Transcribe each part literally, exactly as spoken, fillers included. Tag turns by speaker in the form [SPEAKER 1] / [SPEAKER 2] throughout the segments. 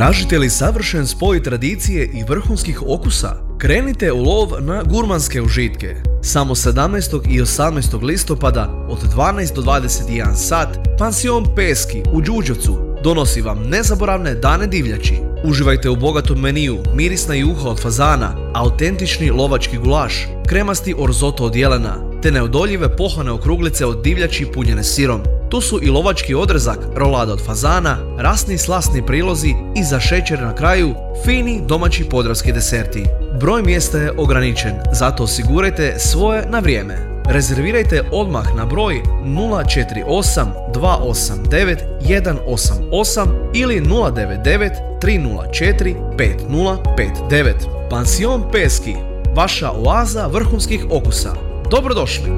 [SPEAKER 1] Tražite li savršen spoj tradicije i vrhunskih okusa? Krenite u lov na gurmanske užitke. Samo sedamnaestog i osamnaestog listopada od dvanaest do dvadeset jedan sat Pansion Peski u Đurđevcu donosi vam nezaboravne dane divljači. Uživajte u bogatom meniju, mirisna juha od fazana, autentični lovački gulaš, kremasti orzoto od jelena, te neodoljive pohane okruglice od divljači punjene sirom. Tu su i lovački odrezak, rolada od fazana, rasni slasni prilozi i za šećer na kraju fini domaći podravski deserti. Broj mjesta je ograničen, zato osigurajte svoje na vrijeme. Rezervirajte odmah na broj nula četiri osam dva osam devet jedan osam osam ili nula devet devet tri nula četiri pet nula pet devet. Pansion Peski, vaša oaza vrhunskih okusa. Dobrodošli!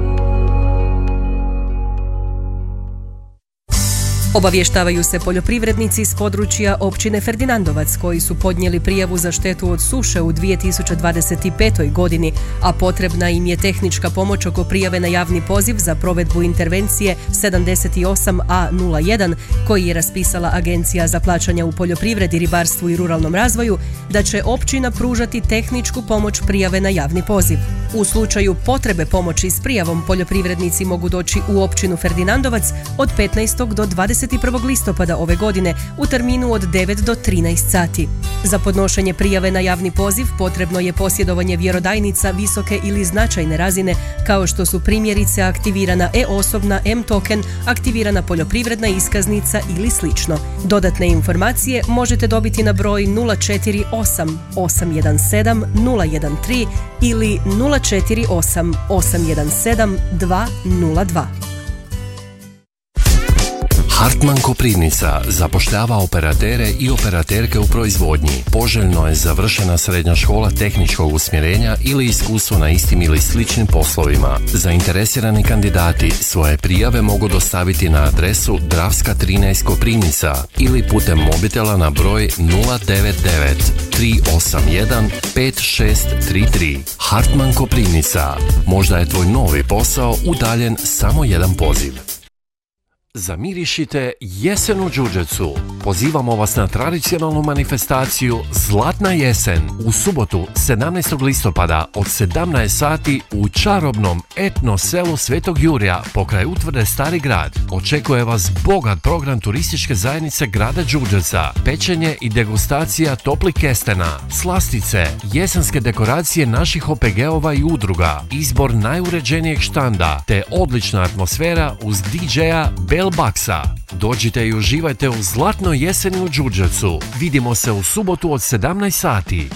[SPEAKER 2] Obavještavaju se poljoprivrednici s područja općine Ferdinandovac koji su podnijeli prijavu za štetu od suše u dvije tisuće dvadeset petoj. godini, a potrebna im je tehnička pomoć oko prijave na javni poziv za provedbu intervencije sedamdeset osam a nula jedan koji je raspisala Agencija za plaćanja u poljoprivredi, ribarstvu i ruralnom razvoju, da će općina pružati tehničku pomoć prijave na javni poziv. U slučaju potrebe pomoći s prijavom poljoprivrednici mogu doći u općinu Ferdinandovac od petnaestog do dvadeset prvog listopada ove godine u terminu od devet do trinaest sati. Za podnošenje prijave na javni poziv potrebno je posjedovanje vjerodajnica visoke ili značajne razine, kao što su primjerice aktivirana e-osobna, M-token, aktivirana poljoprivredna iskaznica ili slično. Dodatne informacije možete dobiti na broj nula četiri osam osam jedan sedam nula jedan tri ili nula četiri osam osam jedan sedam dva nula dva.
[SPEAKER 3] Hartman Koprivnica zapošljava operatere i operaterke u proizvodnji. Poželjno je završena srednja škola tehničkog usmjerenja ili iskustvo na istim ili sličnim poslovima. Zainteresirani kandidati svoje prijave mogu dostaviti na adresu Dravska trinaest Koprivnica ili putem mobitela na broj nula devet devet tri osam jedan pet šest tri tri. Hartman Koprivnica. Možda je tvoj novi posao udaljen samo jedan poziv. Zamirišite jesen u Đurđevcu. Pozivamo vas na tradicionalnu manifestaciju Zlatna jesen u subotu sedamnaestog listopada od sedamnaest sati u čarobnom etno selu Svetog Jurija pokraj utvrde Stari grad. Očekuje vas bogat program turističke zajednice grada Đurđevca, pečenje i degustacija toplih kestena, slastice, jesenske dekoracije naših O P G-ova i udruga, izbor najuređenijeg štanda te odlična atmosfera uz D J-a Bell Baksa. Dođite i uživajte u Zlatnoj jeseni u Đurđevcu. Vidimo se u subotu od sedamnaest sati.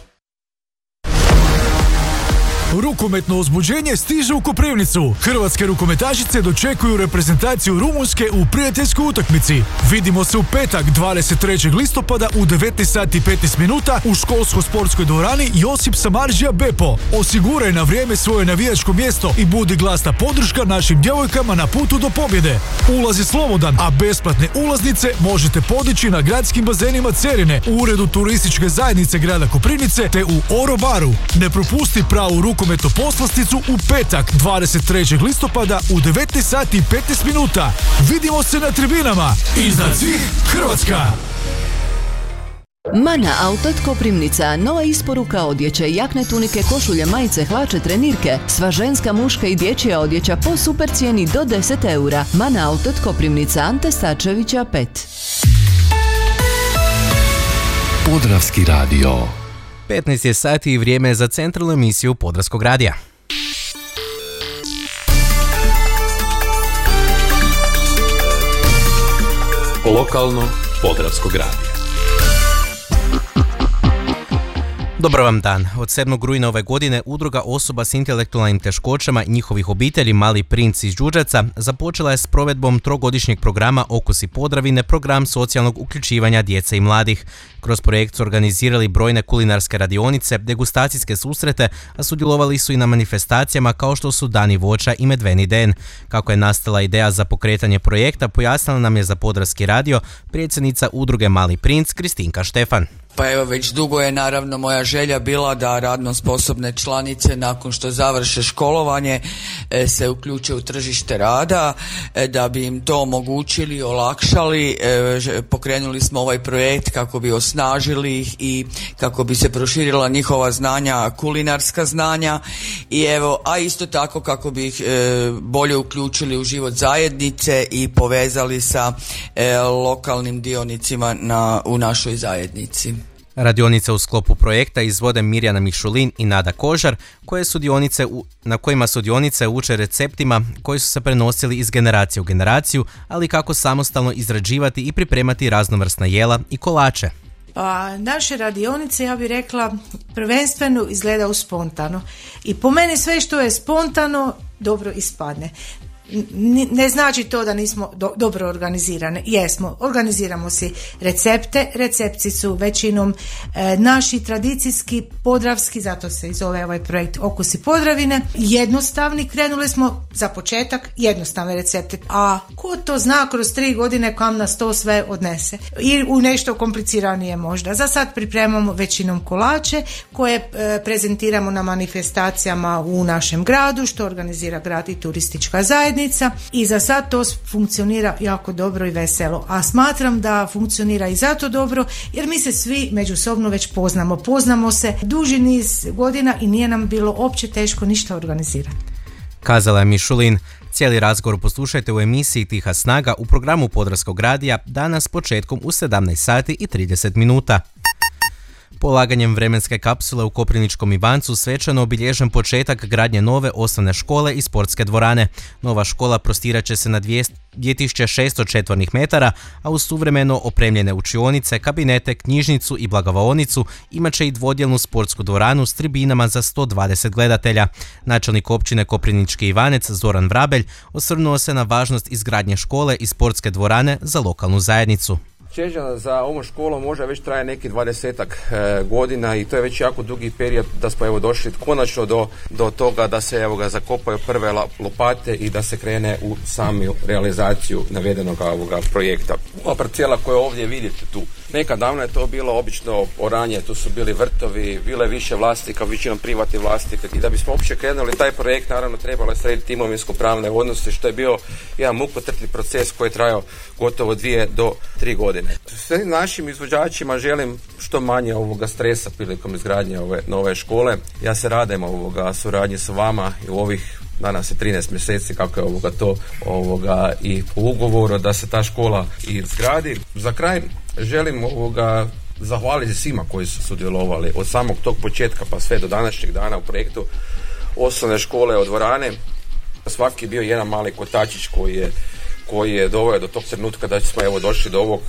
[SPEAKER 4] Rukometno uzbuđenje stiže u Koprivnicu. Hrvatske rukometašice dočekuju reprezentaciju Rumunjske u prijateljskoj utakmici. Vidimo se u petak dvadeset trećeg listopada u devetnaest sati i petnaest minuta u školsko-sportskoj dvorani Josip Samardžija Bepo. Osiguraj na vrijeme svoje navijačko mjesto i budi glasna podrška našim djevojkama na putu do pobjede. Ulaz je slobodan, a besplatne ulaznice možete podići na gradskim bazenima Cerine, u uredu turističke zajednice grada Koprivnice te u Oro baru. Ne propusti pravu rukometnu poslasticu u petak dvadeset trećeg listopada u devetnaest sati i petnaest minuta. Vidimo se na tribinama. Iznad svih Hrvatska!
[SPEAKER 5] Mana Outlet Koprivnica, nova isporuka odjeće, jakne, tunike, košulje, majice, hlače, trenirke, sva ženska, muška i dječja odjeća po super cijeni do deset eura. Mana Outlet Koprivnica, Ante Starčevića pet.
[SPEAKER 3] Podravski radio.
[SPEAKER 6] petnaest je sati i vrijeme je za centralnu emisiju Podravskog radija.
[SPEAKER 7] Lokalno Podravskog radija.
[SPEAKER 6] Dobar vam dan. Od sedmog rujna ove godine Udruga osoba s intelektualnim teškoćama i njihovih obitelji Mali princ iz Đurđevca započela je s provedbom trogodišnjeg programa Okusi Podravine, program socijalnog uključivanja djece i mladih. Kroz projekt su organizirali brojne kulinarske radionice, degustacijske susrete, a sudjelovali su i na manifestacijama kao što su Dani voća i Medveni den. Kako je nastala ideja za pokretanje projekta, pojasnila nam je za Podravski radio predsjednica Udruge Mali princ Kristinka Štefan.
[SPEAKER 8] Pa evo, već dugo je naravno moja želja bila da radno sposobne članice nakon što završe školovanje e, se uključe u tržište rada, e, da bi im to omogućili, olakšali. E, pokrenuli smo ovaj projekt kako bi osnažili ih i kako bi se proširila njihova znanja, kulinarska znanja, i evo, a isto tako kako bi ih e, bolje uključili u život zajednice i povezali sa e, lokalnim dionicima na, u našoj zajednici.
[SPEAKER 6] Radionice u sklopu projekta izvode Mirjana Mišulin i Nada Kožar, koje sudionice u, na kojima sudionice uče receptima koji su se prenosili iz generacije u generaciju, ali kako samostalno izrađivati i pripremati raznovrsna jela i kolače.
[SPEAKER 9] A naše radionice, ja bih rekla, prvenstveno izgledaju spontano. I po meni sve što je spontano dobro ispadne. Ne znači to da nismo do, dobro organizirane. Jesmo, organiziramo si recepte. Recepci su većinom e, naši tradicijski, podravski, zato se i zove ovaj projekt Okusi Podravine. Jednostavni, krenuli smo za početak jednostavne recepte. A ko to zna kroz tri godine kam nas to sve odnese? I u nešto kompliciranije možda. Za sad pripremamo većinom kolače koje e, prezentiramo na manifestacijama u našem gradu, što organizira grad i turistička zajednica. I za sad to funkcionira jako dobro i veselo. A smatram da funkcionira i zato dobro jer mi se svi međusobno već poznamo. Poznamo se duži niz godina i nije nam bilo uopće teško ništa organizirati.
[SPEAKER 6] Kazala je Mišulin. Cijeli razgovor poslušajte u emisiji Tiha snaga u programu Podravskog radija danas početkom u sedamnaest sati i trideset minuta. Polaganjem vremenske kapsule u Koprivničkom Ivancu svečano obilježen početak gradnje nove osnovne škole i sportske dvorane. Nova škola prostirat će se na dvije tisuće šesto četvornih metara, a uz suvremeno opremljene učionice, kabinete, knjižnicu i blagovaonicu imat će i dvodjelnu sportsku dvoranu s tribinama za sto dvadeset gledatelja. Načelnik općine Koprivnički Ivanec Zoran Vrabelj osvrnuo se na važnost izgradnje škole i sportske dvorane za lokalnu zajednicu.
[SPEAKER 10] Čežnja za ovom školom možda već traje neki dvadesetak e, godina i to je već jako dugi period da smo evo došli konačno do, do toga da se evo ga zakopaju prve lopate i da se krene u samu realizaciju navedenog ovoga projekta. Ova parcela koju ovdje vidite tu, nekad davno je to bilo obično oranje, tu su bili vrtovi, bile više vlasnika, većinom privatni vlasnik, i da bismo uopće krenuli taj projekt naravno trebalo je srediti imovinsko-pravne odnose, što je bio jedan mukotrpni proces koji je trajao gotovo dvije do tri godine. Svim našim izvođačima želim što manje ovoga stresa prilikom izgradnje ove nove škole. Ja se radim ovoga suradnji sa vama i u ovih danas je trinaest mjeseci kako je ovoga to ovoga i po ugovoru da se ta škola i izgradi. Za kraj želim ovoga zahvaliti svima koji su sudjelovali od samog tog početka pa sve do današnjeg dana u projektu osnovne škole od dvorane. Svaki je bio jedan mali kotačić koji je koji je doveo do tog trenutka da smo evo došli do ovog.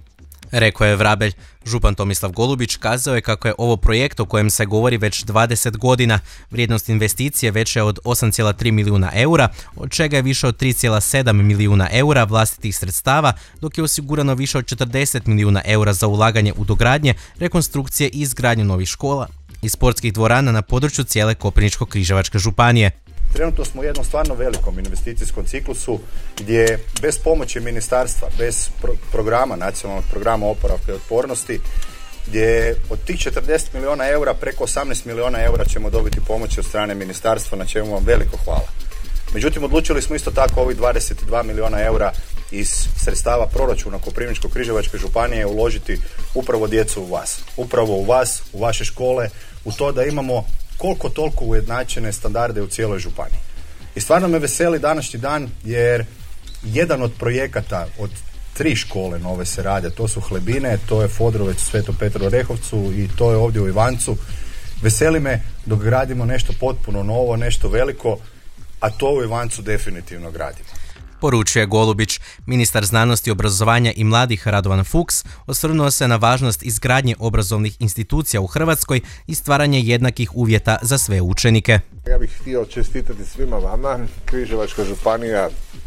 [SPEAKER 6] Rekao je Vrabelj. Župan Tomislav Golubić kazao je kako je ovo projekt o kojem se govori već dvadeset godina. Vrijednost investicije veća je od osam zarez tri milijuna eura, od čega je više od tri zarez sedam milijuna eura vlastitih sredstava, dok je osigurano više od četrdeset milijuna eura za ulaganje u dogradnje, rekonstrukcije i izgradnju novih škola i sportskih dvorana na području cijele Koprivničko-križevačke županije.
[SPEAKER 11] Trenutno smo u jednom stvarno velikom investicijskom ciklusu gdje bez pomoći ministarstva, bez pro- programa, nacionalnog programa oporavka i otpornosti, gdje od tih četrdeset milijuna eura preko osamnaest milijuna eura ćemo dobiti pomoći od strane ministarstva, na čemu vam veliko hvala. Međutim, odlučili smo isto tako ovih dvadeset dva milijuna eura iz sredstava proračuna Koprivničko-križevačke županije uložiti upravo djecu u vas. Upravo u vas, u vaše škole, u to da imamo koliko toliko ujednačene standarde u cijeloj županiji. I stvarno me veseli današnji dan jer jedan od projekata od tri škole nove se rade, to su Hlebine, to je Fodrovec u Svetom Petru Orehovcu i to je ovdje u Ivancu. Veseli me dok gradimo nešto potpuno novo, nešto veliko, a to u Ivancu definitivno gradimo.
[SPEAKER 6] Poručuje Golubić. Ministar znanosti, obrazovanja i mladih Radovan Fuchs osvrnuo se na važnost izgradnje obrazovnih institucija u Hrvatskoj i stvaranje jednakih uvjeta za sve učenike.
[SPEAKER 12] Ja bih htio čestitati svima vama. Križevačka županija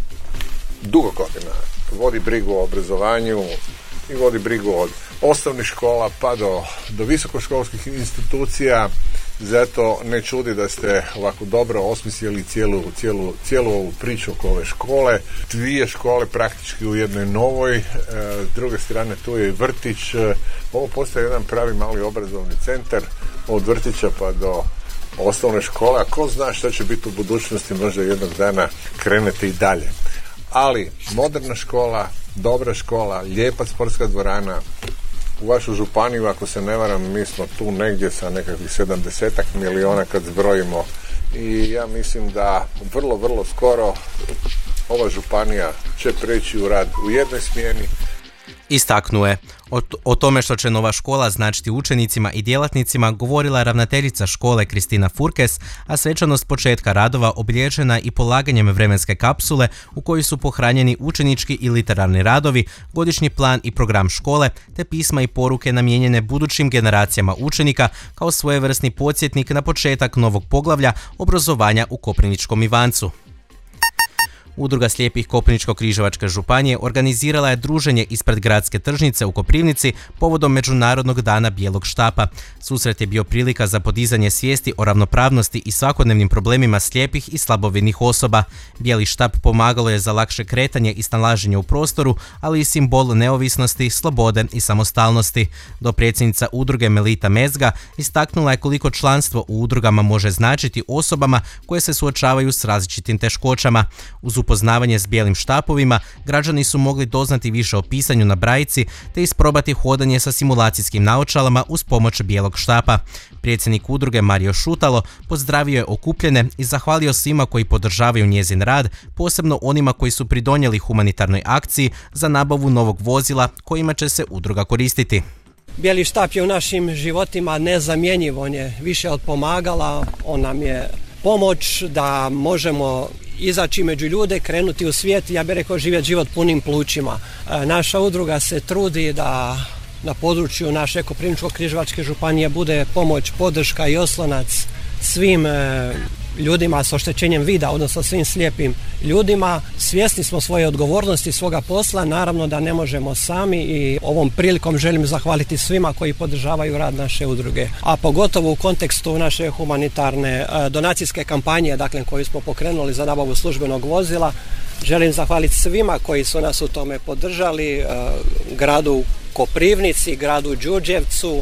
[SPEAKER 12] dugo godina vodi brigu o obrazovanju i vodi brigu od osnovnih škola pa do, do visokoškolskih institucija Zato ne čudi da ste ovako dobro osmislili cijelu, cijelu, cijelu ovu priču oko ove škole. Dvije škole praktički u jednoj novoj, s druge strane tu je i vrtić. Ovo postaje jedan pravi mali obrazovni centar od vrtića pa do osnovne škole, a ko zna što će biti u budućnosti, možda jednog dana krenete i dalje. Ali moderna škola, dobra škola, lijepa sportska dvorana. U vašu županiju, ako se ne varam, mi smo tu negdje sa nekakvih sedamdesetak milijuna kad zbrojimo i ja mislim da vrlo, vrlo skoro ova županija će preći u rad u jednoj smjeni.
[SPEAKER 6] Istaknuo je. O, o tome što će nova škola značiti učenicima i djelatnicima govorila je ravnateljica škole Kristina Furkes, a svečanost početka radova obilježena i polaganjem vremenske kapsule u kojoj su pohranjeni učenički i literarni radovi, godišnji plan i program škole, te pisma i poruke namijenjene budućim generacijama učenika kao svojevrsni podsjetnik na početak novog poglavlja obrazovanja u Koprivničkom Ivancu. Udruga slijepih Koprivničko-križevačke županije organizirala je druženje ispred gradske tržnice u Koprivnici povodom Međunarodnog dana bijelog štapa. Susret je bio prilika za podizanje svijesti o ravnopravnosti i svakodnevnim problemima slijepih i slabovidnih osoba. Bijeli štap pomagalo je za lakše kretanje i snalaženje u prostoru, ali i simbol neovisnosti, slobode i samostalnosti. Dopredsjednica udruge Melita Mezga istaknula je koliko članstvo u udrugama može značiti osobama koje se suočavaju s različitim teškoćama. Uz upoznavanje s bijelim štapovima, građani su mogli doznati više o pisanju na brajici te isprobati hodanje sa simulacijskim naočalama uz pomoć bijelog štapa. Predsjednik udruge Mario Šutalo pozdravio je okupljene i zahvalio svima koji podržavaju njezin rad, posebno onima koji su pridonijeli humanitarnoj akciji za nabavu novog vozila kojima će se udruga koristiti.
[SPEAKER 13] Bijeli štap je u našim životima nezamjenjiv, on je više od pomagala, on nam je pomoć da možemo izaći među ljude, krenuti u svijet, ja bih rekao živjeti život punim plućima. Naša udruga se trudi da na području naše Koprivničko-križevačke županije bude pomoć, podrška i oslonac svim ljudima s oštećenjem vida, odnosno svim slijepim ljudima. Svjesni smo svoje odgovornosti, svoga posla, naravno da ne možemo sami i ovom prilikom želim zahvaliti svima koji podržavaju rad naše udruge, a pogotovo u kontekstu naše humanitarne donacijske kampanje, dakle koju smo pokrenuli za nabavu službenog vozila. Želim zahvaliti svima koji su nas u tome podržali, gradu Koprivnici, gradu Đurđevcu,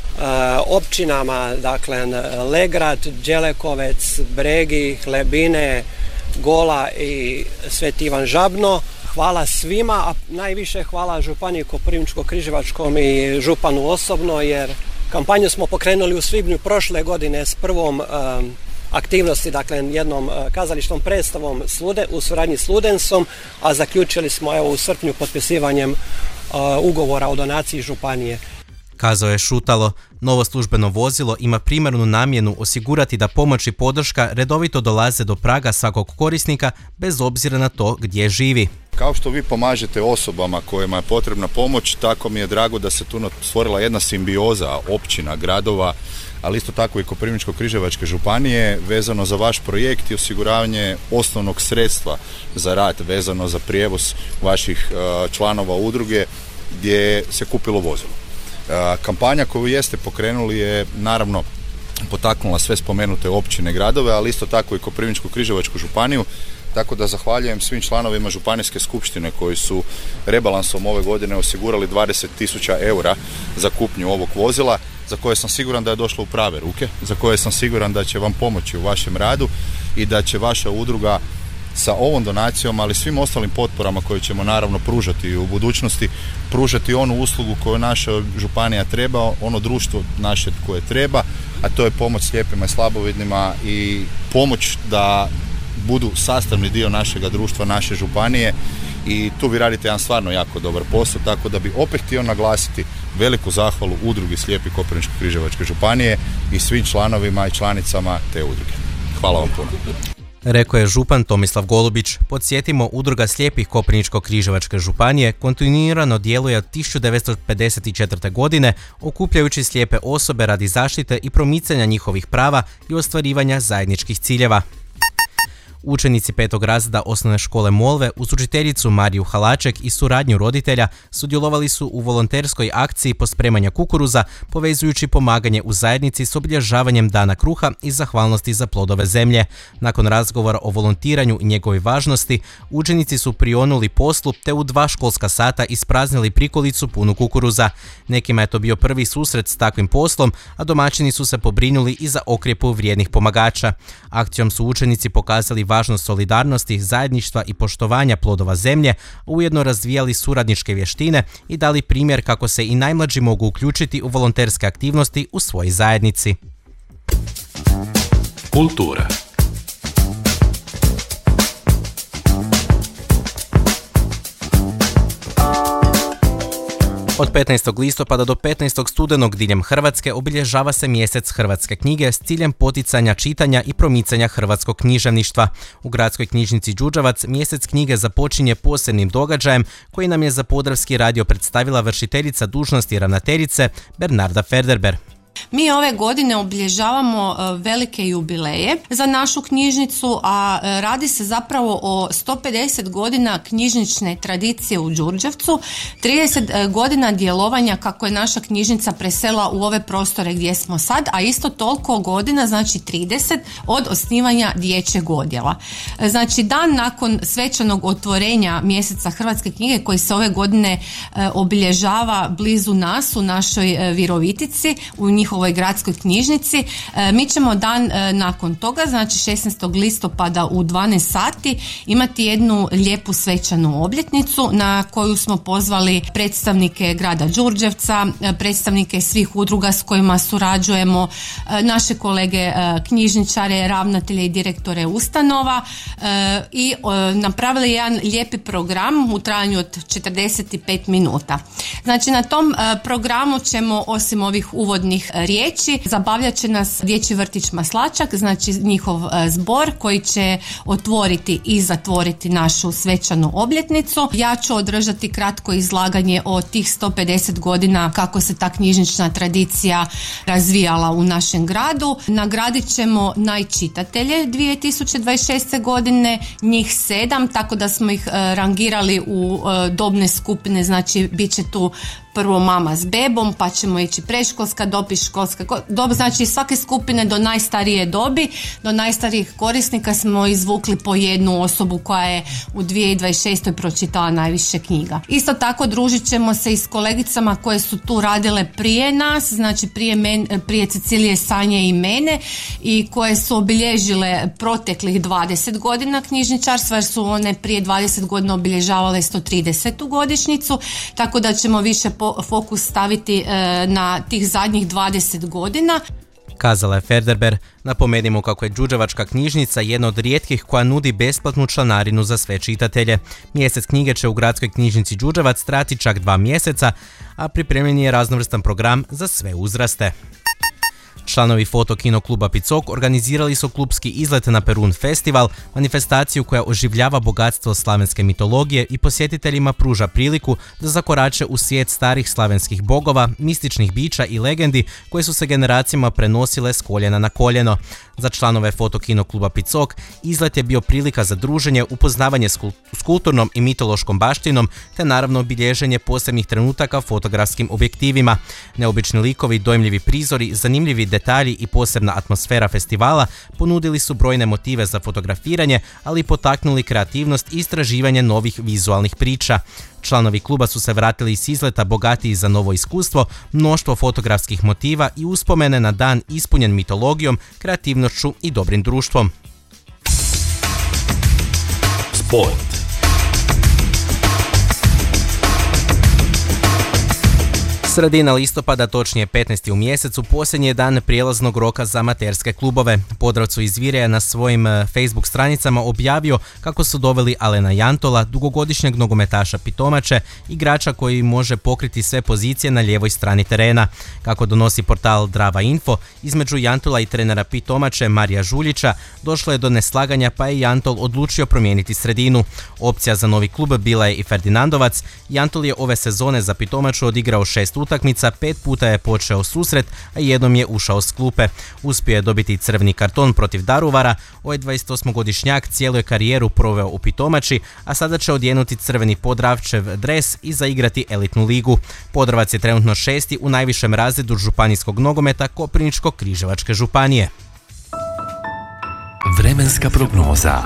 [SPEAKER 13] općinama, dakle Legrad, Đelekovec, Bregi, Hlebine, Gola i Sveti Ivan Žabno. Hvala svima, a najviše hvala županiji Koprivničko-križevačkom i županu osobno, jer kampanju smo pokrenuli u svibnju prošle godine s prvom um, aktivnosti, dakle jednom uh, kazališnom predstavom Slude, u suradnji s Ludensom, a zaključili smo evo u srpnju potpisivanjem uh, ugovora o donaciji županije.
[SPEAKER 6] Kazao je Šutalo, novo službeno vozilo ima primarnu namjenu osigurati da pomoć i podrška redovito dolaze do praga svakog korisnika bez obzira na to gdje živi.
[SPEAKER 11] Kao što vi pomažete osobama kojima je potrebna pomoć, tako mi je drago da se tu stvorila jedna simbioza općina, gradova, ali isto tako i Koprivničko-križevačke županije vezano za vaš projekt i osiguravanje osnovnog sredstva za rad, vezano za prijevoz vaših uh, članova udruge gdje se kupilo vozilo. Kampanja koju jeste pokrenuli je naravno potaknula sve spomenute općine, gradove, ali isto tako i Koprivničko-križevačku županiju, tako da zahvaljujem svim članovima županijske skupštine koji su rebalansom ove godine osigurali dvadeset tisuća eura za kupnju ovog vozila, za koje sam siguran da je došlo u prave ruke, za koje sam siguran da će vam pomoći u vašem radu i da će vaša udruga sa ovom donacijom, ali svim ostalim potporama koje ćemo naravno pružati u budućnosti, pružati onu uslugu koju naša županija treba, ono društvo naše koje treba, a to je pomoć slijepima i slabovidnima i pomoć da budu sastavni dio našega društva, naše županije, i tu vi radite jedan stvarno jako dobar posao, tako da bi opet htio naglasiti veliku zahvalu udrugi slijepih Koprivničko-križevačke županije i svim članovima i članicama te udruge. Hvala vam puno.
[SPEAKER 6] Rekao je župan Tomislav Golubić. Podsjetimo, udruga slijepih Koprivničko-križevačke županije kontinuirano djeluje od tisuću devetsto pedeset četvrte. godine, okupljajući slijepe osobe radi zaštite i promicanja njihovih prava i ostvarivanja zajedničkih ciljeva. Učenici petog razreda osnovne škole Molve uz učiteljicu Mariju Halaček i suradnju roditelja sudjelovali su u volonterskoj akciji pospremanja kukuruza, povezujući pomaganje u zajednici s obilježavanjem Dana kruha i zahvalnosti za plodove zemlje. Nakon razgovora o volontiranju i njegovoj važnosti, učenici su prionuli poslu te u dva školska sata ispraznili prikolicu punu kukuruza. Nekima je to bio prvi susret s takvim poslom, a domaćini su se pobrinuli i za okrjepu vrijednih pomagača. Akcijom su učenici pokazali važnost solidarnosti, zajedništva i poštovanja plodova zemlje, ujedno razvijali suradničke vještine i dali primjer kako se i najmlađi mogu uključiti u volonterske aktivnosti u svojoj zajednici.
[SPEAKER 7] Kultura.
[SPEAKER 6] Od petnaestog listopada do petnaestog studenog diljem Hrvatske obilježava se mjesec hrvatske knjige s ciljem poticanja čitanja i promicanja hrvatskog književništva. U gradskoj knjižnici Đurđevac mjesec knjige započinje posebnim događajem koji nam je za Podravski radio predstavila vršiteljica dužnosti ravnateljice Bernarda Ferderber.
[SPEAKER 14] Mi ove godine obilježavamo velike jubileje za našu knjižnicu, a radi se zapravo o sto pedeset godina knjižnične tradicije u Đurđevcu, trideset godina djelovanja kako je naša knjižnica presela u ove prostore gdje smo sad, a isto toliko godina, znači trideset, od osnivanja dječjeg odjela. Znači dan nakon svečanog otvorenja mjeseca hrvatske knjige koji se ove godine obilježava blizu nas u našoj Virovitici, u njihovoj gradskoj knjižnici. E, mi ćemo dan e, nakon toga, znači šesnaestog listopada u dvanaest sati, imati jednu lijepu svečanu obljetnicu na koju smo pozvali predstavnike grada Đurđevca, e, predstavnike svih udruga s kojima surađujemo, e, naše kolege e, knjižničare, ravnatelje i direktore ustanova e, i e, napravili jedan lijepi program u trajanju od četrdeset pet minuta. Znači na tom e, programu ćemo osim ovih uvodnih riječi zabavljat će nas dječji vrtić Maslačak, znači njihov e, zbor koji će otvoriti i zatvoriti našu svečanu obljetnicu. Ja ću održati kratko izlaganje o tih sto pedeset godina kako se ta knjižnična tradicija razvijala u našem gradu. Nagradit ćemo najčitatelje dvije tisuće dvadeset šeste. godine, njih sedam, tako da smo ih e, rangirali u e, dobne skupine, znači bit će tu prvo mama s bebom, pa ćemo ići predškolska dob i školska dob, znači svake skupine do najstarije dobi, do najstarijih korisnika smo izvukli po jednu osobu koja je u dvije tisuće dvadeset šeste. pročitala najviše knjiga. Isto tako družit ćemo se i s kolegicama koje su tu radile prije nas, znači prije, men, prije Cecilije, Sanje i mene, i koje su obilježile proteklih dvadeset godina knjižničarstva, jer su one prije dvadeset godina obilježavale sto tridesetu godišnjicu, tako da ćemo više fokus staviti e, na tih zadnjih dvadeset godina.
[SPEAKER 6] Kazala je Ferderber. Napomenimo kako je Đurđevačka knjižnica jedna od rijetkih koja nudi besplatnu članarinu za sve čitatelje. Mjesec knjige će u gradskoj knjižnici Đurđevac trajati čak dva mjeseca, a pripremljen je raznovrstan program za sve uzraste. Članovi Fotokino kluba Picok organizirali su klubski izlet na Perun festival, manifestaciju koja oživljava bogatstvo slavenske mitologije i posjetiteljima pruža priliku da zakorače u svijet starih slavenskih bogova, mističnih bića i legendi koje su se generacijama prenosile s koljena na koljeno. Za članove Fotokino kluba Picok izlet je bio prilika za druženje, upoznavanje s kulturnom i mitološkom baštinom, te naravno obilježenje posebnih trenutaka fotografskim objektivima. Neobični likovi, dojmljivi prizori, zanimljivi detalji i posebna atmosfera festivala ponudili su brojne motive za fotografiranje, ali i potaknuli kreativnost i istraživanje novih vizualnih priča. Članovi kluba su se vratili iz izleta bogatiji za novo iskustvo, mnoštvo fotografskih motiva i uspomene na dan ispunjen mitologijom, kreativnošću i dobrim društvom.
[SPEAKER 7] Sport.
[SPEAKER 6] Sredina listopada, točnije petnaesti u mjesecu, posljednji je dan prijelaznog roka za amaterske klubove. Podravcu iz Vireja na svojim Facebook stranicama objavio kako su doveli Alena Jantola, dugogodišnjeg nogometaša Pitomače, igrača koji može pokriti sve pozicije na lijevoj strani terena. Kako donosi portal Drava Info, između Jantola i trenera Pitomače Marija Žuljića došlo je do neslaganja, pa je Jantol odlučio promijeniti sredinu. Opcija za novi klub bila je i Ferdinandovac. Jantol je ove sezone za Pitomaču odigrao šest utakmica, pet puta je počeo susret, a jednom je ušao s klupe. Uspio je dobiti crveni karton protiv Daruvara, ovaj dvadesetosmogodišnjak cijelu je karijeru proveo u Pitomači, a sada će odjenuti crveni Podravčev dres i zaigrati elitnu ligu. Podravac je trenutno šesti u najvišem razredu županijskog nogometa Koprivničko-križevačke županije.
[SPEAKER 3] Vremenska prognoza.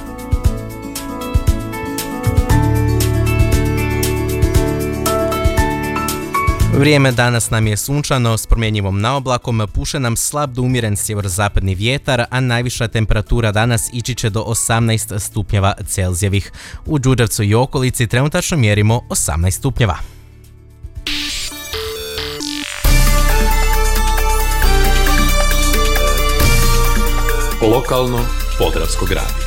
[SPEAKER 6] Vrijeme danas nam je sunčano s promjenjivom naoblakom, puše nam slab do umjeren sjeverozapadni vjetar, a najviša temperatura danas ići će do osamnaest stupnjeva Celzijevih. U Đurđevcu i okolici trenutačno mjerimo osamnaest stupnjeva.
[SPEAKER 7] Lokalno Podravskog radija.